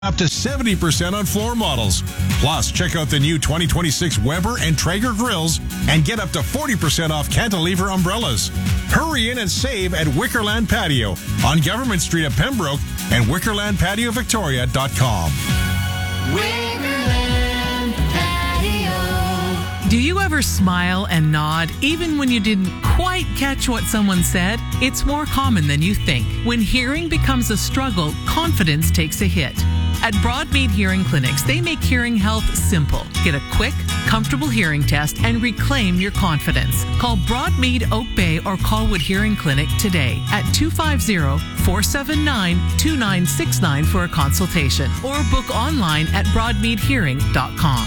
Up to 70% on floor models. Plus, check out the new 2026 Weber and Traeger grills and get up to 40% off cantilever umbrellas. Hurry in and save at Wickerland Patio on Government Street at Pembroke and WickerlandPatioVictoria.com. Wickerland Patio. Do you ever smile and nod even when you didn't quite catch what someone said? It's more common than you think. When hearing becomes a struggle, confidence takes a hit. At Broadmead Hearing Clinics, they make hearing health simple. Get a quick, comfortable hearing test and reclaim your confidence. Call Broadmead Oak Bay or Colwood Hearing Clinic today at 250-479-2969 for a consultation or book online at broadmeadhearing.com.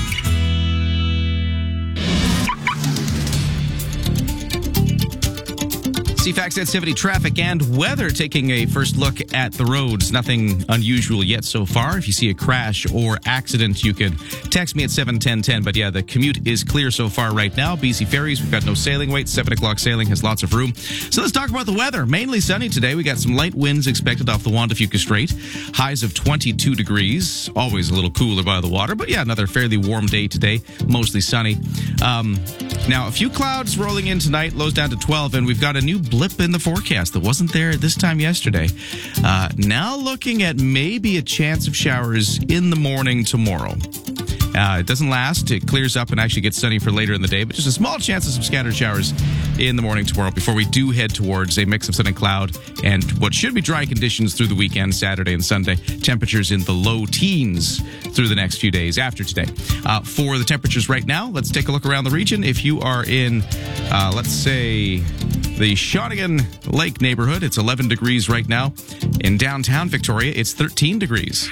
CFAX at 70 traffic and weather, taking a first look at the roads. Nothing unusual yet so far. If you see a crash or accident, you can text me at 71010. But yeah, the commute is clear so far right now. BC Ferries, we've got no sailing wait. 7 o'clock sailing has lots of room. So let's talk about the weather. Mainly sunny today. We got some light winds expected off the Juan de Fuca Strait. Highs of 22 degrees. Always a little cooler by the water. But yeah, another fairly warm day today. Mostly sunny. Now, a few clouds rolling in tonight. Lows down to 12. And we've got a new blip in the forecast that wasn't there at this time yesterday. Now looking at maybe a chance of showers in the morning tomorrow. It doesn't last. It clears up and actually gets sunny for later in the day, but just a small chance of some scattered showers in the morning tomorrow before we do head towards a mix of sun and cloud and what should be dry conditions through the weekend, Saturday and Sunday. Temperatures in the low teens through the next few days after today. For the temperatures right now, let's take a look around the region. If you are in, let's say, the Shawnigan Lake neighborhood, it's 11 degrees right now. In downtown Victoria, it's 13 degrees.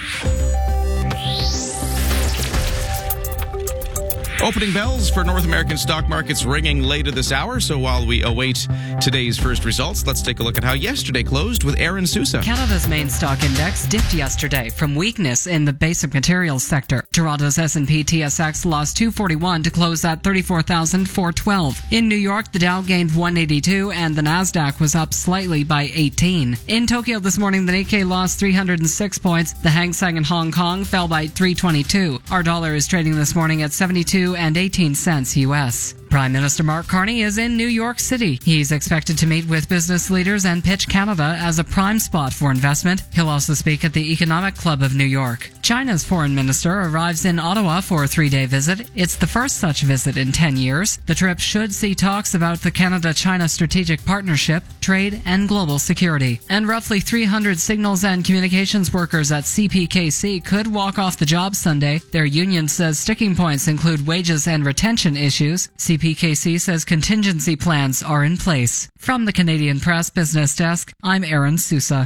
Opening bells for North American stock markets ringing later this hour. So while we await today's first results, let's take a look at how yesterday closed with Aaron Sousa. Canada's main stock index dipped yesterday from weakness in the basic materials sector. Toronto's S&P TSX lost 241 to close at 34,412. In New York, the Dow gained 182 and the Nasdaq was up slightly by 18. In Tokyo this morning, the Nikkei lost 306 points. The Hang Seng in Hong Kong fell by 322. Our dollar is trading this morning at 72 and 18 cents U.S. Prime Minister Mark Carney is in New York City. He's expected to meet with business leaders and pitch Canada as a prime spot for investment. He'll also speak at the Economic Club of New York. China's foreign minister arrives in Ottawa for a 3-day visit. It's the first such visit in 10 years. The trip should see talks about the Canada-China strategic partnership, trade, and global security. And roughly 300 signals and communications workers at CPKC could walk off the job Sunday. Their union says sticking points include wages and retention issues. CPKC says contingency plans are in place. From the Canadian Press Business Desk, I'm Aaron Sousa.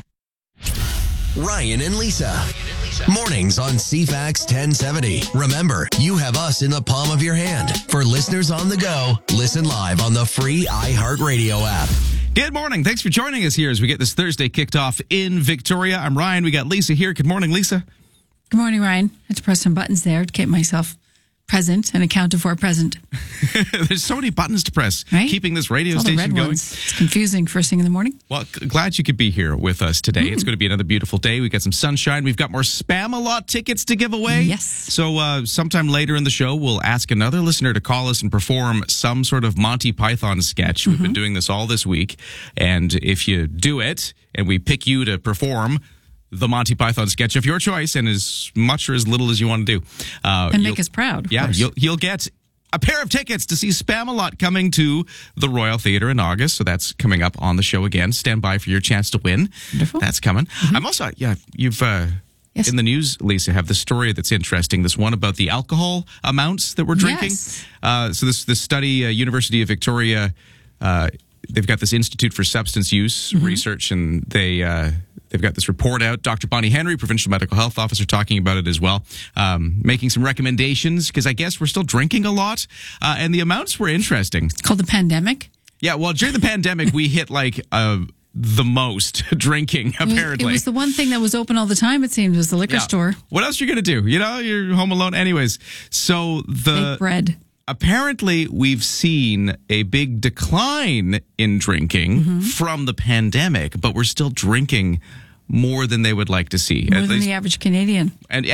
Ryan and Lisa. Mornings on CFAX 1070. Remember, you have us in the palm of your hand. For listeners on the go, listen live on the free iHeartRadio app. Good morning. Thanks for joining us here as we get this Thursday kicked off in Victoria. I'm Ryan. We got Lisa here. Good morning, Lisa. Good morning, Ryan. I had to press some buttons there to get myself present and accounted for present. There's so many buttons to press, right? Keeping this radio station going. It's confusing first thing in the morning. Well, glad you could be here with us today. It's going to be another beautiful day. We've got some sunshine. We've got more Spam-A-Lot tickets to give away. Yes. So sometime later in the show, we'll ask another listener to call us and perform some sort of Monty Python sketch. We've been doing this all this week. And if you do it and we pick you to perform the Monty Python sketch of your choice, and as much or as little as you want to do. And make us proud. Yeah, you'll get a pair of tickets to see Spam-A-Lot coming to the Royal Theatre in August. So that's coming up on the show again. Stand by for your chance to win. Wonderful. That's coming. I'm also, you've... Yes. In the news, Lisa, have the story that's interesting. This one about the alcohol amounts that we're drinking. Yes. So this study, University of Victoria, they've got this Institute for Substance Use Research, and they've got this report out. Dr. Bonnie Henry, Provincial Medical Health Officer, talking about it as well, making some recommendations, because I guess we're still drinking a lot, and the amounts were interesting. It's called the pandemic. Yeah, well, during the pandemic, we hit the most drinking, apparently. It was the one thing that was open all the time, it seemed, was the liquor store. What else are you going to do? You're home alone anyways. So Bake bread. Apparently, we've seen a big decline in drinking from the pandemic, but we're still drinking more than they would like to see. More than the average Canadian. And